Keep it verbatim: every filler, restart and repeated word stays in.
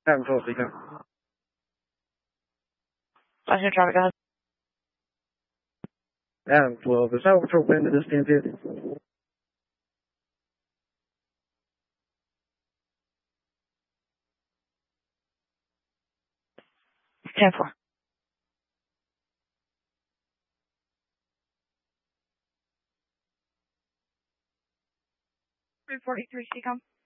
Adam twelve, speaking. Passenger traffic, go ahead. Adam twelve, is Highway Patrol paying the distance yet? ten four. three forty-three, C-Com.